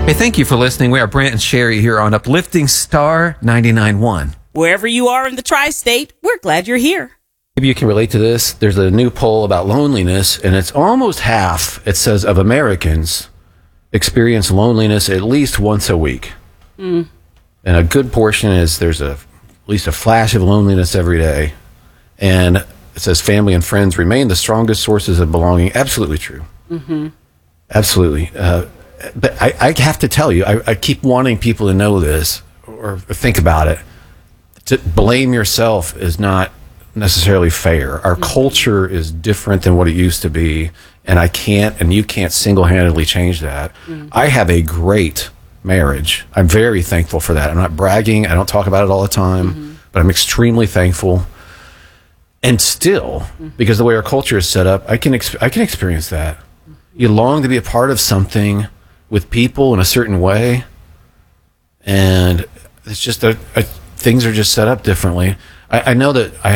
Hey, thank you for listening. We are Brant and Sherry here on Uplifting Star 99.1. Wherever you are in the tri-state, we're glad you're here. Maybe you can relate to this. There's a new poll about loneliness, and it's almost half, it says, of Americans experience loneliness at least once a week. And a good portion is there's at least a flash of loneliness every day. And it says family and friends remain the strongest sources of belonging. Absolutely true. Absolutely. But I have to tell you, I keep wanting people to know this or think about it. To blame yourself is not necessarily fair. Our culture is different than what it used to be, and I can't and you can't single-handedly change that. I have a great marriage. I'm very thankful for that. I'm not bragging. I don't talk about it all the time, but I'm extremely thankful. And still, because the way our culture is set up, I can experience that. You long to be a part of something with people in a certain way, and it's just things are just set up differently. I know that I